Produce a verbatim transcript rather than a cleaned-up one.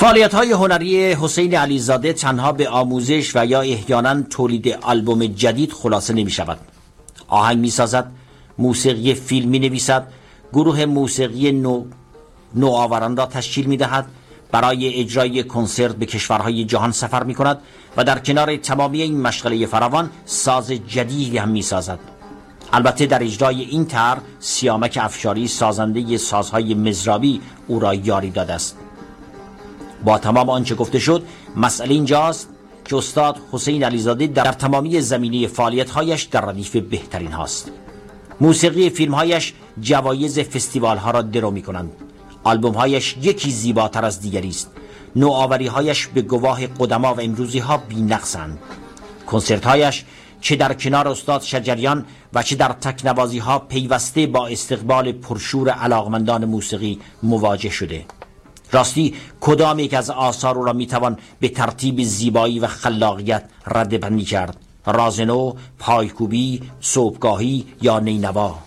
فعالیت‌های هنری حسین علیزاده تنها به آموزش و یا احیانا تولید آلبوم جدید خلاصه نمی‌شود. آهنگ می‌سازد، موسیقی فیلم می‌نویسد، گروه موسیقی نو نوآوران را تشکیل می‌دهد، برای اجرای کنسرت به کشورهای جهان سفر می‌کند و در کنار تمامی این مشغله فراوان ساز جدیدی هم می‌سازد. البته در اجرای این طرح سیامک افشاری سازنده سازهای مزرابی او را یاری داده است. با تمام آنچه گفته شد، مسئله اینجاست که استاد حسین علیزاده در تمامی زمینه فعالیت‌هایش در ردیف بهترین هاست. موسیقی فیلم‌هایش جوایز فستیوال‌ها را درو می‌کنند. آلبوم‌هایش یکی زیباتر از دیگری است. نوآوری‌هایش به گواه قدما و امروزی‌ها بی‌نقصند. کنسرت‌هایش چه در کنار استاد شجریان و چه در تکنوازی‌ها پیوسته با استقبال پرشور علاقمندان موسیقی مواجه شده. راستی کدام یک از آثار را میتوان به ترتیب زیبایی و خلاقیت ردبندی کرد؟ رازنو، پایکوبی، صبحگاهی یا نینوا؟